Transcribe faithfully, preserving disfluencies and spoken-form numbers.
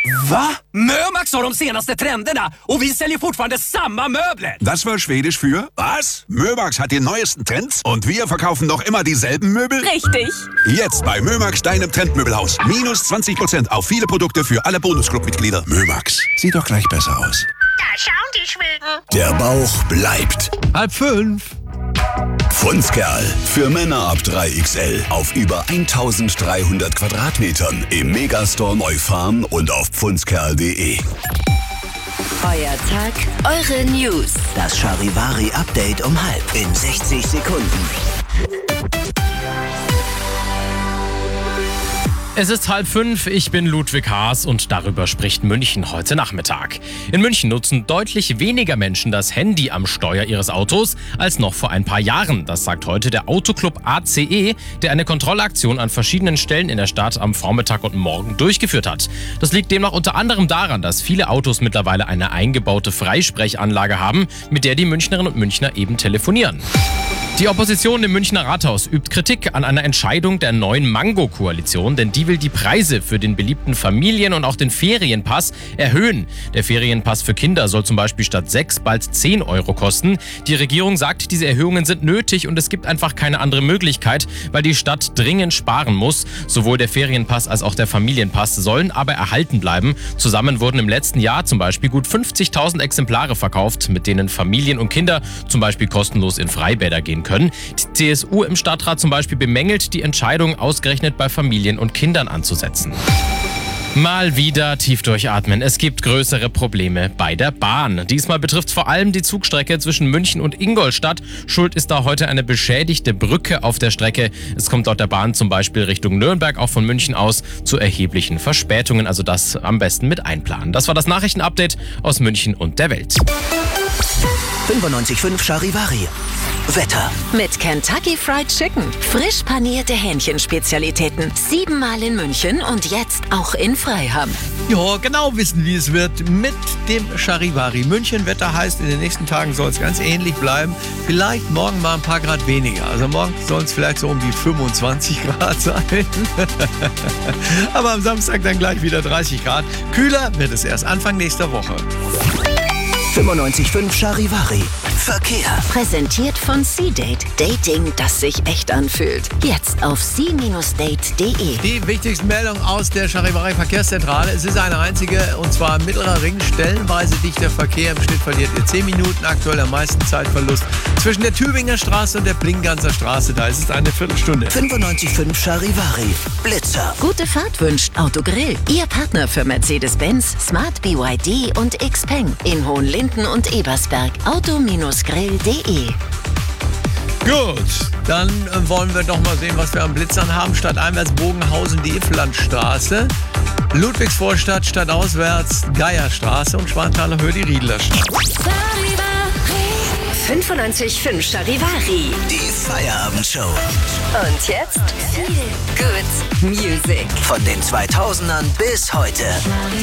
Va? Mömax har de senaste trenderna och vi säljer fortfarande samma möbler. Das war Schwedisch für was? Mömax hat die neuesten Trends und wir verkaufen noch immer dieselben Möbel? Richtig. Jetzt bei Mömax, deinem Trendmöbelhaus. Minus zwanzig Prozent auf viele Produkte für alle Bonusclub-Mitglieder. Mömax, sieht doch gleich besser aus. Da schauen die Schweden. Der Bauch bleibt. Halb fünf. Pfundskerl. Für Männer ab drei X L. Auf über eintausenddreihundert Quadratmetern. Im Megastore Neufahrn und auf pfundskerl punkt de. Euer Tag, eure News. Das Charivari-Update um halb in sechzig Sekunden. Es ist halb fünf, ich bin Ludwig Haas und darüber spricht München heute Nachmittag. In München nutzen deutlich weniger Menschen das Handy am Steuer ihres Autos als noch vor ein paar Jahren. Das sagt heute der Autoclub A C E, der eine Kontrollaktion an verschiedenen Stellen in der Stadt am Vormittag und Morgen durchgeführt hat. Das liegt demnach unter anderem daran, dass viele Autos mittlerweile eine eingebaute Freisprechanlage haben, mit der die Münchnerinnen und Münchner eben telefonieren. Die Opposition im Münchner Rathaus übt Kritik an einer Entscheidung der neuen Mango-Koalition, denn die will die Preise für den beliebten Familien- und auch den Ferienpass erhöhen. Der Ferienpass für Kinder soll zum Beispiel statt sechs bald zehn Euro kosten. Die Regierung sagt, diese Erhöhungen sind nötig und es gibt einfach keine andere Möglichkeit, weil die Stadt dringend sparen muss. Sowohl der Ferienpass als auch der Familienpass sollen aber erhalten bleiben. Zusammen wurden im letzten Jahr zum Beispiel gut fünfzigtausend Exemplare verkauft, mit denen Familien und Kinder zum Beispiel kostenlos in Freibäder gehen können. Können. Die C S U im Stadtrat zum Beispiel bemängelt die Entscheidung, ausgerechnet bei Familien und Kindern anzusetzen. Mal wieder tief durchatmen. Es gibt größere Probleme bei der Bahn. Diesmal betrifft es vor allem die Zugstrecke zwischen München und Ingolstadt. Schuld ist da heute eine beschädigte Brücke auf der Strecke. Es kommt laut der Bahn zum Beispiel Richtung Nürnberg, auch von München aus, zu erheblichen Verspätungen. Also das am besten mit einplanen. Das war das Nachrichtenupdate aus München und der Welt. fünfundneunzig Komma fünf Charivari. Wetter. Mit Kentucky Fried Chicken. Frisch panierte Hähnchenspezialitäten. Siebenmal in München und jetzt auch in Freiham. Ja, genau wissen, wie es wird mit dem Charivari. München Wetter heißt, in den nächsten Tagen soll es ganz ähnlich bleiben. Vielleicht morgen mal ein paar Grad weniger. Also morgen soll es vielleicht so um die fünfundzwanzig Grad sein. Aber am Samstag dann gleich wieder dreißig Grad. Kühler wird es erst Anfang nächster Woche. fünfundneunzig Komma fünf Charivari. Verkehr. Präsentiert von C-Date. Dating, das sich echt anfühlt. Jetzt auf c Date punkt de. Die wichtigsten Meldungen aus der Charivari Verkehrszentrale. Es ist eine einzige, und zwar mittlerer Ring. Stellenweise dichter Verkehr. Im Schnitt verliert ihr zehn Minuten. Aktuell am meisten Zeitverlust zwischen der Tübinger Straße und der Plinganser Straße. Da ist es eine Viertelstunde. fünfundneunzig Komma fünf Charivari. Blitzer. Gute Fahrt wünscht Autogrill. Ihr Partner für Mercedes-Benz, Smart B Y D und Xpeng. In Hohenlinden und Ebersberg. Auto Grill punkt de. Gut, dann äh, wollen wir doch mal sehen, was wir am Blitzern haben. Stadteinwärts Bogenhausen, die Ifflandstraße. Ludwigsvorstadt, stadtauswärts Geierstraße und Schwanthaler Höhe, die Riedlerstraße. fünfundneunzig Komma fünf Charivari. Die Feierabendshow. Und jetzt viel Good Music. Von den zweitausendern bis heute.